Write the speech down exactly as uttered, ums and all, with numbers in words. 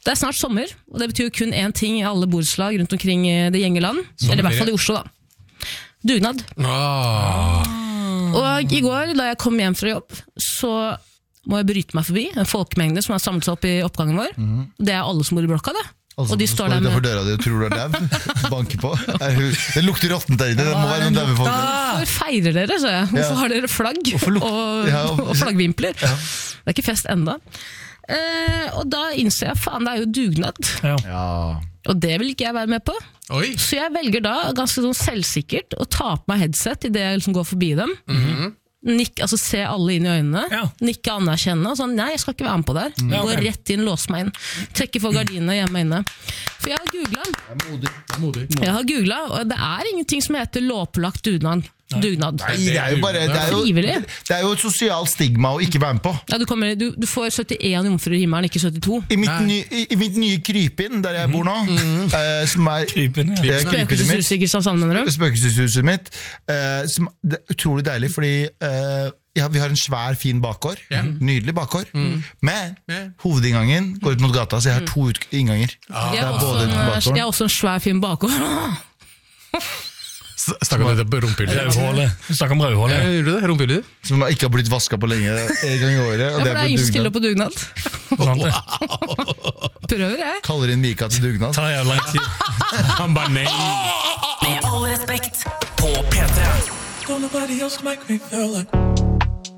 Det er snart sommer, og det betyr kun én ting i alle borettslag rundt omkring det gjengeland, eller i hvert fall i Oslo da. Dugnad. Ah. Og i går, da jeg kom hjem fra jobb, så må jeg bryte meg forbi en folkemengde som har samlet seg opp i oppgangen vår. Mm. Det er alle som bor i blokka, det. Altså, og de står der med... for døra di og tror du er dau, banker på. Det lukter råttent der inne, det må være noen daue folk. Hvorfor feirer dere, så jeg? Hvorfor ja. har dere flagg og, ja, og... og flaggvimpler? Ja. Det er ikke fest enda. Eh, og da innser jeg, faen, det er jo dugnad. Ja. Ja. Og det vil ikke jeg være med på. Oi. Så jeg velger da, ganske sånn selvsikkert, å ta på meg headset i det jeg liksom går forbi dem. Mm-hmm. Nik, altså se alle inn i øynene, ja. Nikke anerkjenne, og sånn, nei, jeg skal ikke være med på det. Mm. Gå okay. rett inn, låse meg inn, trekke for gardinene hjemme inne. For jeg har googlet. Jeg er modig. Jeg er modig. Jeg har googlet, og det er ingenting som heter lovpålagt dugnad. Dugnad. Nei, det er jo bare det er jo, det er jo et sosialt stigma å ikke være med på. Ja, du, kommer, du, du får syttien jomfruer i himmelen, ikke syttito. I mitt, ny, i, i mitt nye krypinn, der jeg bor nå, mm. uh, som er krypinn, ja. Spøkelseshuset i Kristiansand, mener du? Spøkelseshuset mitt, uh, som det er utrolig deilig, fordi uh, ja, vi har en svær, fin bakgård, yeah. nydelig bakgård, mm. men yeah. hovedinngangen går ut mot gata, så jeg har to ut innganger. Ah. Jeg, har også, jeg har også en svær, fin bakgård. Snakker du om rumpehullet? Snakker om rødhålet. Ja, gjør du det? Rumpehullet? Som ikke har blitt vasket på lenge, en gang i året. Og ja, for det er ingen stille på dugnad. Wow. Prøver jeg. Kaller inn Mika til dugnad. Ta jævla lang tid. Han bare nei. Med all respekt på P tre. Don't nobody else make me feel like